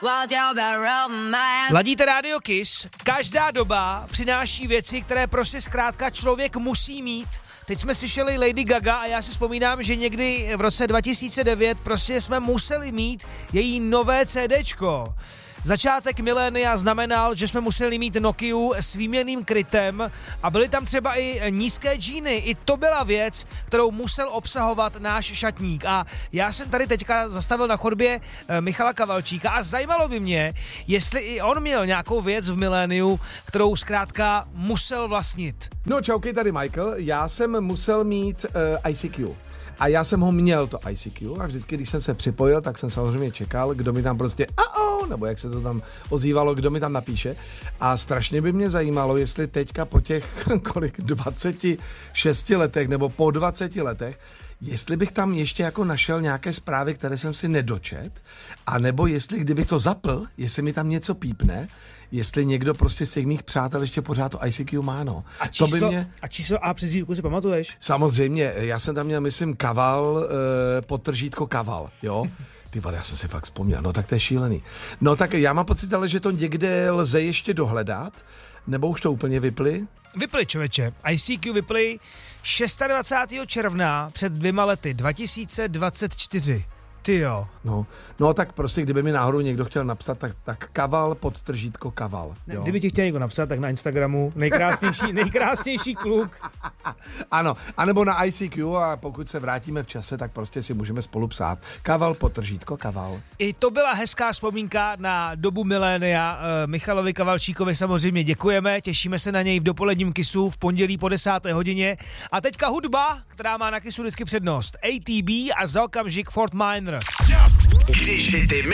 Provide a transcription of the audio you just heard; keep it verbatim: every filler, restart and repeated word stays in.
Ladíte Radio Kiss, každá doba přináší věci, které prostě zkrátka člověk musí mít. Teď jsme slyšeli Lady Gaga a já si vzpomínám, že někdy v roce dva tisíce devět prostě jsme museli mít její nové CDčko. Začátek milénia znamenal, že jsme museli mít Nokiu s výměnným krytem a byly tam třeba i nízké džíny. I to byla věc, kterou musel obsahovat náš šatník. A já jsem tady teďka zastavil na chodbě Michala Kavalčíka a zajímalo by mě, jestli i on měl nějakou věc v miléniu, kterou zkrátka musel vlastnit. No čauky, tady Michael. Já jsem musel mít uh, I C Q. A já jsem ho měl, to I C Q, a vždycky, když jsem se připojil, tak jsem samozřejmě čekal, kdo mi tam prostě a-o, nebo jak se to tam ozývalo, kdo mi tam napíše. A strašně by mě zajímalo, jestli teďka po těch kolik dvaceti šesti letech nebo po dvaceti letech, jestli bych tam ještě jako našel nějaké zprávy, které jsem si nedočet, a nebo jestli kdybych to zapl, jestli mi tam něco pípne, jestli někdo prostě z těch mých přátel ještě pořád to I C Q má, no. A číslo, to by mě... a, číslo a přezdívku si pamatuješ? Samozřejmě, já jsem tam měl, myslím, Kaval, eh, podtržítko Kaval, jo. Ty vole, já jsem si fakt vzpomněl, no tak to je šílený. No tak já mám pocit, ale že to někde lze ještě dohledat, nebo už to úplně vypli? Vypli, člověče. I C Q vypli dvacátého šestého června před dvěma lety, dva tisíce dvacet čtyři. Ty jo. No, no tak prostě, kdyby mi náhodou někdo chtěl napsat, tak, tak Kaval, podtržítko Kaval. Ne, jo? Kdyby ti chtěl někdo napsat, tak na Instagramu nejkrásnější, nejkrásnější kluk. Ano, anebo na I C Q, a pokud se vrátíme v čase, tak prostě si můžeme spolu psát. Kaval, podtržítko Kaval. I to byla hezká vzpomínka na dobu milénia. Michalovi Kavalčíkovi samozřejmě děkujeme, těšíme se na něj v dopoledním Kissu v pondělí po desáté hodině. A teďka hudba, která má na Kissu vždycky přednost. A T B a za okamžik Fort Minor. Když hity